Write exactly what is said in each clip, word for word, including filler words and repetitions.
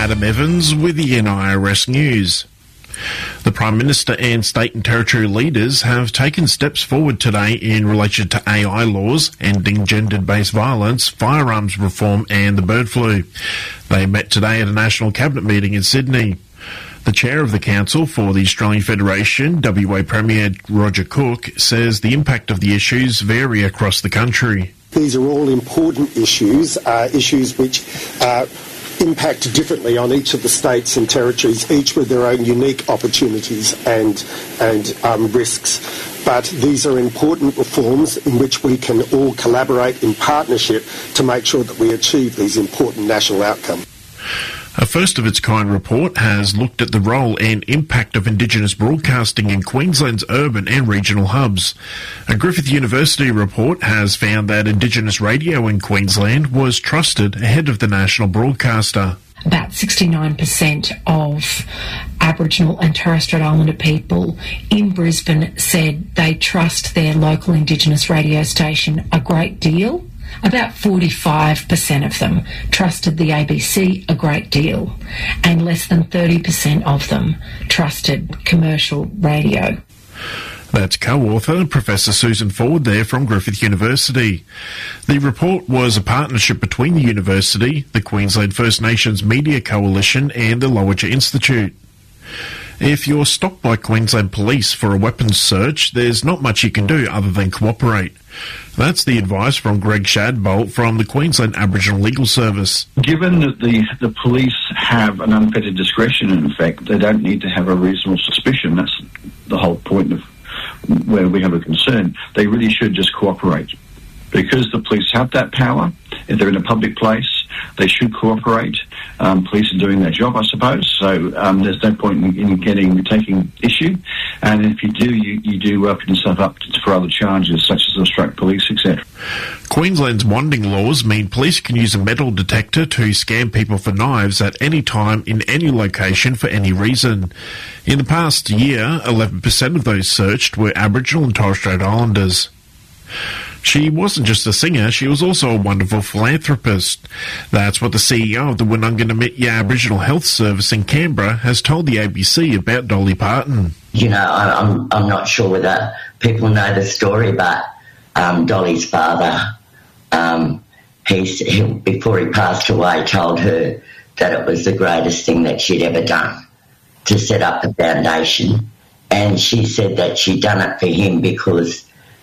Adam Evans with the N I R S News. The Prime Minister and state and territory leaders have taken steps forward today in relation to A I laws, ending gender-based violence, firearms reform and the bird flu. They met today at a national cabinet meeting in Sydney. The chair of the Council for the Australian Federation, W A Premier Roger Cook, says the impact of the issues vary across the country. These are all important issues, uh, issues which uh, impact differently on each of the states and territories, each with their own unique opportunities and, and um, risks. But these are important reforms in which we can all collaborate in partnership to make sure that we achieve these important national outcomes. A first-of-its-kind report has looked at the role and impact of Indigenous broadcasting in Queensland's urban and regional hubs. A Griffith University report has found that Indigenous radio in Queensland was trusted ahead of the national broadcaster. About sixty-nine percent of Aboriginal and Torres Strait Islander people in Brisbane said they trust their local Indigenous radio station a great deal. About forty-five percent of them trusted the A B C a great deal, and less than thirty percent of them trusted commercial radio. That's co-author Professor Susan Ford there from Griffith University. The report was a partnership between the university, the Queensland First Nations Media Coalition and the Lowitja Institute. If you're stopped by Queensland Police for a weapons search, there's not much you can do other than cooperate. That's the advice from Greg Shadbolt from the Queensland Aboriginal Legal Service. Given that the, the police have an unfettered discretion, in effect, they don't need to have a reasonable suspicion. That's the whole point of where we have a concern. They really should just cooperate. Because the police have that power, if they're in a public place, they should cooperate. Um, police are doing their job, I suppose, so um, there's no point in, in getting taking issue. And if you do, you, you do open yourself up to, for other charges, such as obstruct police, et cetera. Queensland's bonding laws mean police can use a metal detector to scan people for knives at any time in any location for any reason. In the past year, eleven percent of those searched were Aboriginal and Torres Strait Islanders. She wasn't just a singer, she was also a wonderful philanthropist. That's what the C E O of the Woonunga-Nymitja Aboriginal Health Service in Canberra has told the A B C about Dolly Parton. You know, I'm I'm not sure whether people know the story, but um, Dolly's father, um, he's, he, before he passed away, told her that it was the greatest thing that she'd ever done to set up the foundation. And she said that she'd done it for him because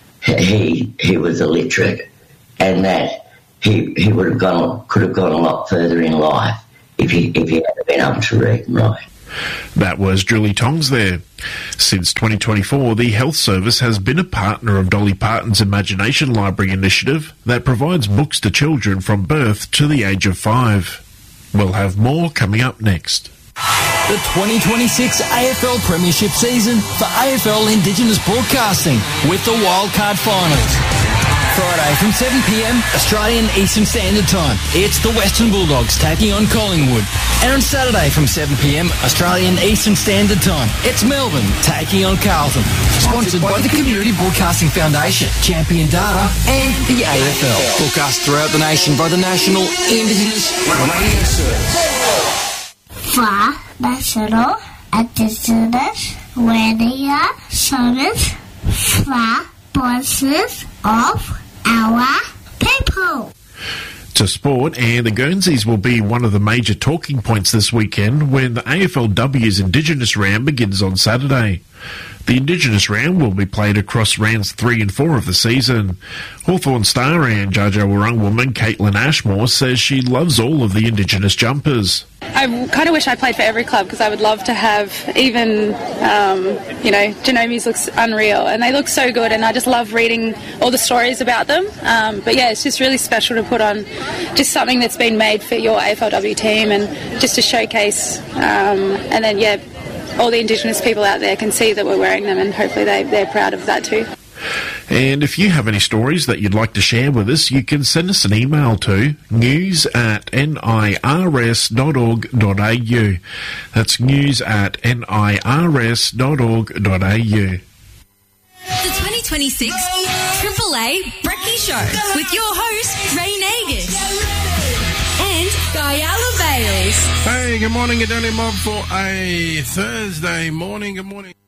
he he was illiterate, and that he he would have gone could have gone a lot further in life if he if he had been able to read and write. That was Julie Tongs there. Since twenty twenty-four, the Health Service has been a partner of Dolly Parton's Imagination Library initiative that provides books to children from birth to the age of five. We'll have more coming up next. The twenty twenty-six A F L Premiership season for A F L Indigenous Broadcasting with the Wildcard Finals. Friday from seven p m Australian Eastern Standard Time, it's the Western Bulldogs taking on Collingwood. And on Saturday from seven p m Australian Eastern Standard Time, it's Melbourne taking on Carlton. Sponsored by the Community Broadcasting Foundation, Champion Data and the A F L. Broadcast throughout the nation by the National Indigenous Radio Service. For National Indigenous Radio Service, for voices of our people. To sport, and the Guernseys will be one of the major talking points this weekend when the A F L W's Indigenous Round begins on Saturday. The Indigenous Round will be played across rounds three and four of the season. Hawthorn star and Jar Jar Wurrung woman Caitlin Ashmore says she loves all of the Indigenous jumpers. I kind of wish I played for every club because I would love to have even, um, you know, Genomi's looks unreal and they look so good and I just love reading all the stories about them. Um, but yeah, it's just really special to put on just something that's been made for your A F L W team and just to showcase um, and then, yeah, all the Indigenous people out there can see that we're wearing them and hopefully they, they're proud of that too. And if you have any stories that you'd like to share with us, you can send us an email to news at nirs dot org dot a u. That's news at nirs dot org dot a u. The twenty twenty-six Triple A Brekkie Show with your host, Ray Nagus and Guy Alabay. Finals. Hey, good morning, Adele Mob, for a Thursday morning. Good morning.